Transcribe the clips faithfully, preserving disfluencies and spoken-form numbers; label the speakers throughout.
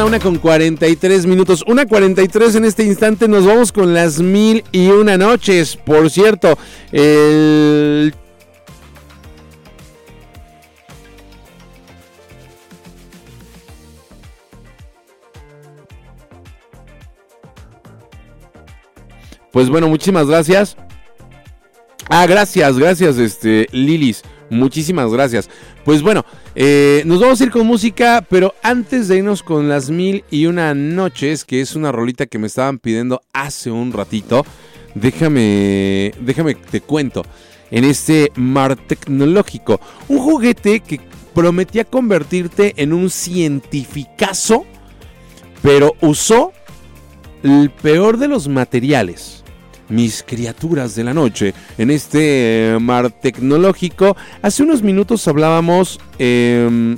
Speaker 1: Una con cuarenta y tres minutos, una cuarenta y tres en este instante, nos vamos con las mil y una noches. Por cierto, el... Pues bueno, muchísimas gracias. Ah, gracias, gracias, este, Lilis. Muchísimas gracias. Pues bueno, eh, nos vamos a ir con música, pero antes de irnos con las mil y una noches, que es una rolita que me estaban pidiendo hace un ratito, déjame, déjame te cuento. En este mar tecnológico, un juguete que prometía convertirte en un cientificazo, pero usó el peor de los materiales. Mis criaturas de la noche, en este mar tecnológico. Hace unos minutos hablábamos eh,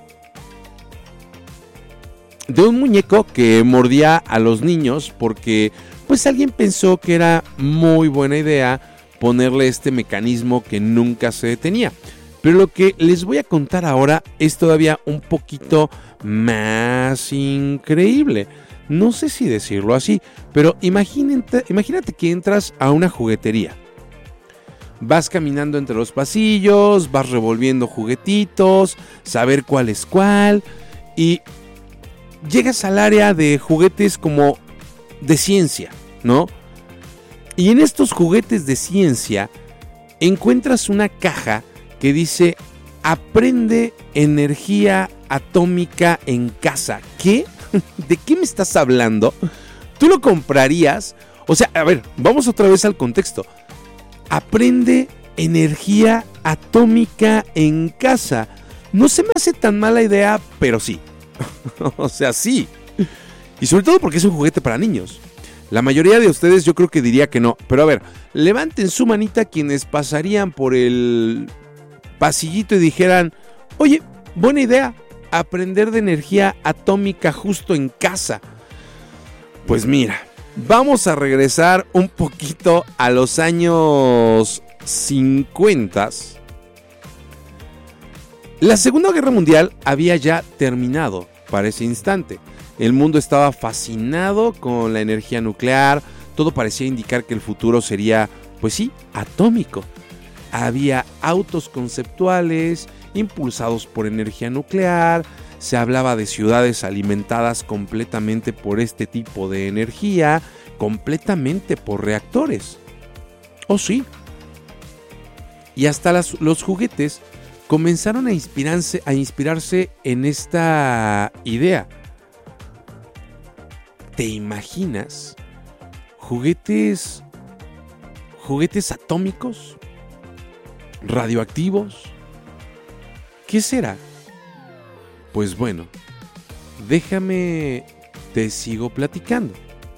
Speaker 1: de un muñeco que mordía a los niños porque pues alguien pensó que era muy buena idea ponerle este mecanismo que nunca se detenía. Pero lo que les voy a contar ahora es todavía un poquito más increíble. No sé si decirlo así, pero imagínate, imagínate que entras a una juguetería. Vas caminando entre los pasillos, vas revolviendo juguetitos, saber cuál es cuál, y llegas al área de juguetes como de ciencia, ¿no? Y en estos juguetes de ciencia encuentras una caja que dice: aprende energía atómica en casa. ¿Qué? ¿De qué me estás hablando? ¿Tú lo comprarías? O sea, a ver, vamos otra vez al contexto. Aprende energía atómica en casa. No se me hace tan mala idea, pero sí. O sea, sí. Y sobre todo porque es un juguete para niños. La mayoría de ustedes yo creo que diría que no. Pero a ver, levanten su manita quienes pasarían por el pasillito y dijeran: oye, buena idea, aprender de energía atómica justo en casa. Pues mira, vamos a regresar un poquito a los años cincuenta. La Segunda Guerra Mundial había ya terminado para ese instante. El mundo estaba fascinado con la energía nuclear. Todo parecía indicar que el futuro sería, pues sí, atómico. Había autos conceptuales impulsados por energía nuclear, se hablaba de ciudades alimentadas completamente por este tipo de energía, completamente por reactores. Oh sí. Y hasta las, los juguetes comenzaron a inspirarse, a inspirarse en esta idea. ¿Te imaginas juguetes, juguetes atómicos, radioactivos? ¿Qué será? Pues bueno, déjame, te sigo platicando.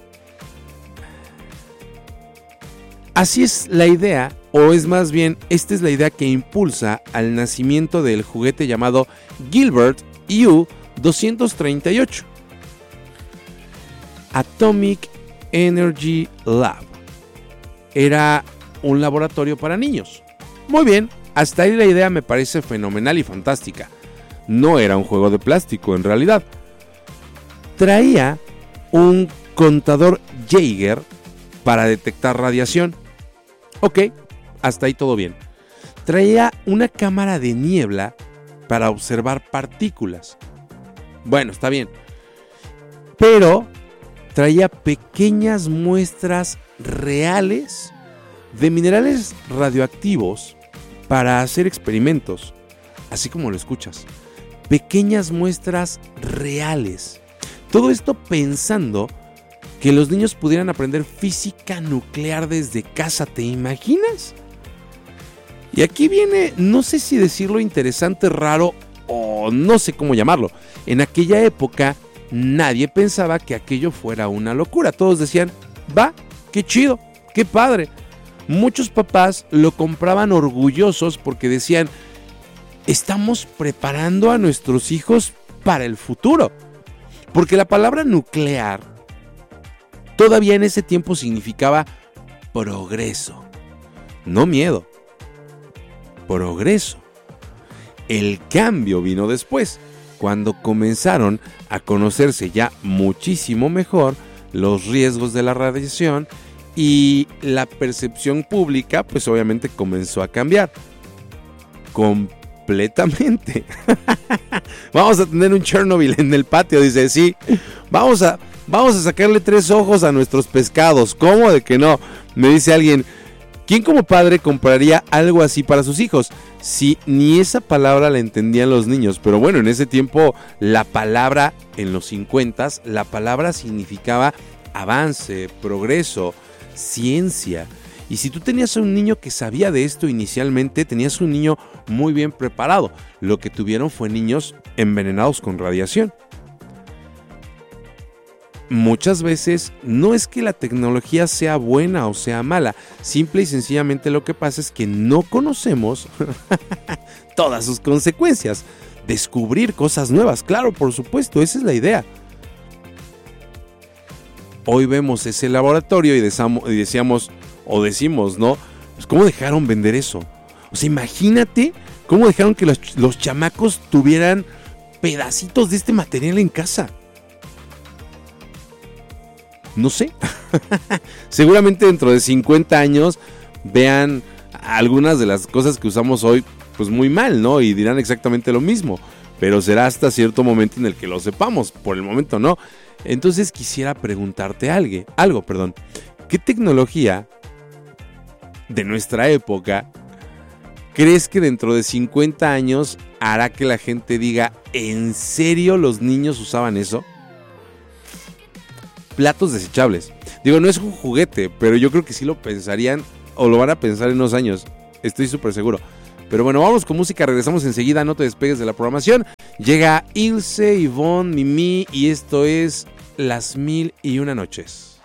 Speaker 1: Así es la idea, o es más bien, esta es la idea que impulsa al nacimiento del juguete llamado Gilbert U doscientos treinta y ocho. Atomic Energy Lab. Era un laboratorio para niños. Muy bien, hasta ahí la idea me parece fenomenal y fantástica. No era un juego de plástico en realidad. Traía un contador Geiger para detectar radiación. Ok, hasta ahí todo bien. Traía una cámara de niebla para observar partículas. Bueno, está bien. Pero traía pequeñas muestras reales de minerales radioactivos para hacer experimentos, así como lo escuchas. Pequeñas muestras reales. Todo esto pensando que los niños pudieran aprender física nuclear desde casa. ¿Te imaginas? Y aquí viene, no sé si decirlo interesante, raro o no sé cómo llamarlo. En aquella época nadie pensaba que aquello fuera una locura. Todos decían: va, qué chido, qué padre. Muchos papás lo compraban orgullosos porque decían: estamos preparando a nuestros hijos para el futuro. Porque la palabra nuclear todavía en ese tiempo significaba progreso, no miedo. Progreso. El cambio vino después. cuando comenzaron a conocerse ya muchísimo mejor los riesgos de la radiación y la percepción pública pues obviamente comenzó a cambiar completamente. Vamos a tener un Chernobyl en el patio, dice, sí, vamos a, vamos a sacarle tres ojos a nuestros pescados, ¿cómo de que no? Me dice alguien, ¿quién como padre compraría algo así para sus hijos? Si ni esa palabra la entendían los niños, pero bueno, en ese tiempo la palabra, en los cincuentas, la palabra significaba avance, progreso, ciencia. Y si tú tenías a un niño que sabía de esto inicialmente, tenías un niño muy bien preparado. Lo que tuvieron fue niños envenenados con radiación. Muchas veces no es que la tecnología sea buena o sea mala, simple y sencillamente lo que pasa es que no conocemos todas sus consecuencias. Descubrir cosas nuevas, claro, por supuesto, esa es la idea. Hoy vemos ese laboratorio y, desamo, y decíamos, o decimos, ¿no? Pues ¿cómo dejaron vender eso? O sea, imagínate cómo dejaron que los, los chamacos tuvieran pedacitos de este material en casa. No sé. Seguramente dentro de cincuenta años vean algunas de las cosas que usamos hoy pues muy mal, ¿no? Y dirán exactamente lo mismo. Pero será hasta cierto momento en el que lo sepamos. Por el momento no. Entonces quisiera preguntarte algo, algo, perdón. ¿Qué tecnología de nuestra época crees que dentro de cincuenta años hará que la gente diga, ¿en serio los niños usaban eso? Platos desechables. Digo, no es un juguete, pero yo creo que sí lo pensarían o lo van a pensar en unos años. Estoy súper seguro. Pero bueno, vamos con música, regresamos enseguida, no te despegues de la programación. Llega Ilse, Ivonne, Mimi y esto es Las Mil y Una Noches.